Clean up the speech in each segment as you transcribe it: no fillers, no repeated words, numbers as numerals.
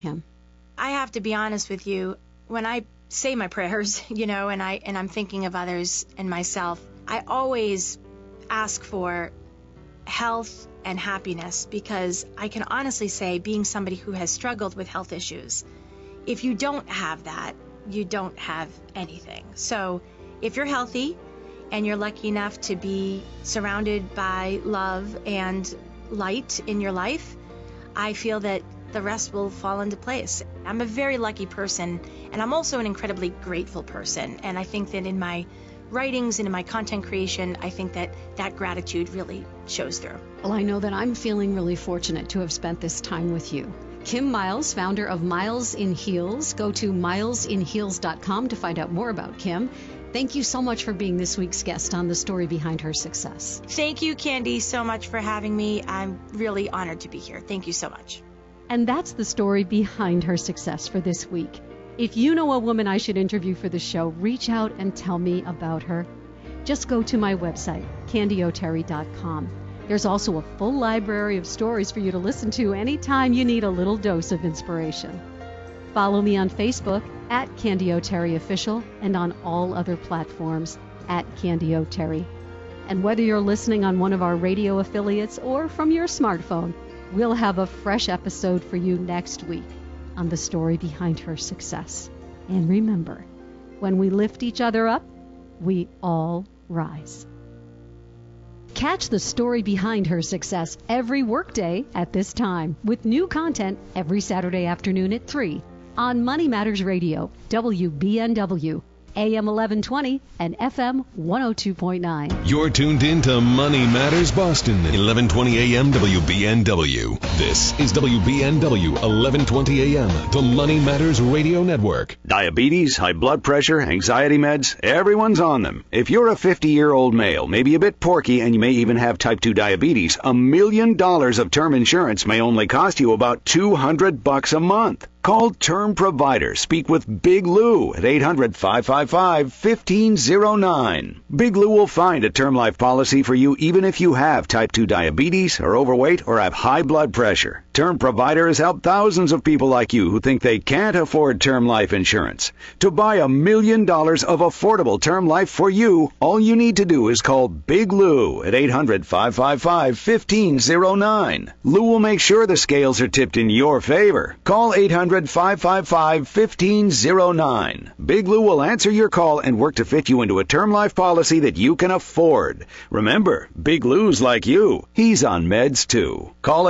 him? I have to be honest with you. When I say my prayers, and I'm thinking of others and myself, I always ask for health and happiness, because I can honestly say, being somebody who has struggled with health issues, if you don't have that, you don't have anything. So if you're healthy and you're lucky enough to be surrounded by love and light in your life, I feel that the rest will fall into place. I'm a very lucky person, and I'm also an incredibly grateful person. And I think that in my writings and in my content creation, I think that gratitude really shows through. Well, I know that I'm feeling really fortunate to have spent this time with you. Kim Miles, founder of Miles in Heels. Go to milesinheels.com to find out more about Kim. Thank you so much for being this week's guest on The Story Behind Her Success. Thank you, Candy, so much for having me. I'm really honored to be here. Thank you so much. And that's the story behind her success for this week. If you know a woman I should interview for the show, reach out and tell me about her. Just go to my website, candyoterry.com. There's also a full library of stories for you to listen to anytime you need a little dose of inspiration. Follow me on Facebook at Candy O'Terry Official, and on all other platforms at Candy O'Terry. And whether you're listening on one of our radio affiliates or from your smartphone, we'll have a fresh episode for you next week on The Story Behind Her Success. And remember, when we lift each other up, we all rise. Catch The Story Behind Her Success every workday at this time, with new content every Saturday afternoon at 3 on Money Matters Radio, WBNW, AM 1120 and FM 102.9. You're tuned in to Money Matters Boston, 1120 AM WBNW. This is WBNW 1120 AM, the Money Matters Radio Network. Diabetes, high blood pressure, anxiety meds, everyone's on them. If you're a 50-year-old male, maybe a bit porky, and you may even have type 2 diabetes, $1 million of term insurance may only cost you about $200 a month. Call Term Provider. Speak with Big Lou at 800-555-1509. Big Lou will find a term life policy for you even if you have type 2 diabetes, are overweight, or have high blood pressure. Term Provider has helped thousands of people like you who think they can't afford term life insurance. To buy $1 million of affordable term life for you, all you need to do is call Big Lou at 800-555-1509. Lou will make sure the scales are tipped in your favor. Call 800-555-1509. Big Lou will answer your call and work to fit you into a term life policy that you can afford. Remember, Big Lou's like you. He's on meds too. Call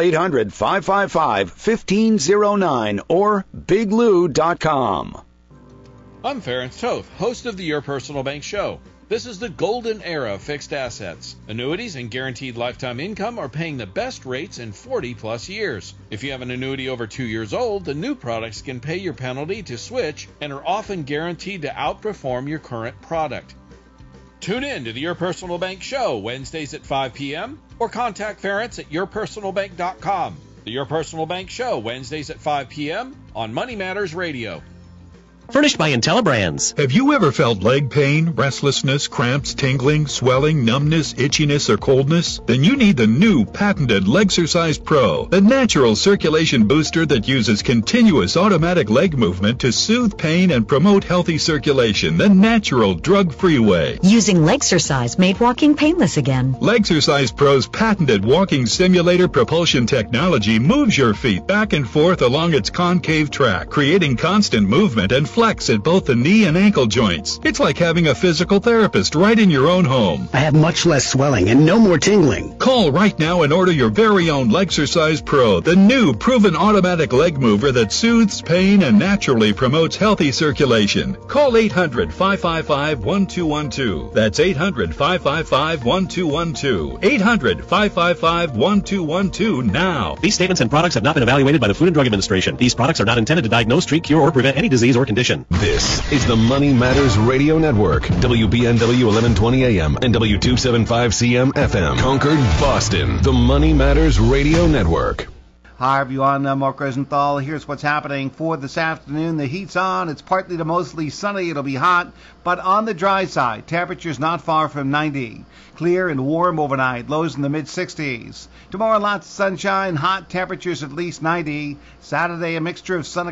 800-555-1509 or biglou.com. I'm Ferenc Toth, host of the Your Personal Bank Show. This is the golden era of fixed assets. Annuities and guaranteed lifetime income are paying the best rates in 40-plus years. If you have an annuity over 2 years old, the new products can pay your penalty to switch and are often guaranteed to outperform your current product. Tune in to the Your Personal Bank Show Wednesdays at 5 p.m. or contact Ferenc at yourpersonalbank.com. The Your Personal Bank Show Wednesdays at 5 p.m. on Money Matters Radio. Furnished by IntelliBrands. Have you ever felt leg pain, restlessness, cramps, tingling, swelling, numbness, itchiness, or coldness? Then you need the new patented Legsercise Pro, the natural circulation booster that uses continuous automatic leg movement to soothe pain and promote healthy circulation the natural, drug-free way. Using Legsercise made walking painless again. Legsercise Pro's patented walking simulator propulsion technology moves your feet back and forth along its concave track, creating constant movement and flex at both the knee and ankle joints. It's like having a physical therapist right in your own home. I have much less swelling and no more tingling. Call right now and order your very own Legsercise Pro, the new proven automatic leg mover that soothes pain and naturally promotes healthy circulation. Call 800-555-1212. That's 800-555-1212. 800-555-1212 now. These statements and products have not been evaluated by the Food and Drug Administration. These products are not intended to diagnose, treat, cure, or prevent any disease or condition. This is the Money Matters Radio Network, WBNW 1120 AM and W275CM FM. Concord, Boston, the Money Matters Radio Network. Hi, everyone. I'm Mark Rosenthal. Here's what's happening for this afternoon. The heat's on. It's partly to mostly sunny. It'll be hot, but on the dry side. Temperatures not far from 90. Clear and warm overnight. Lows in the mid-60s. Tomorrow, lots of sunshine. Hot temperatures at least 90. Saturday, a mixture of sun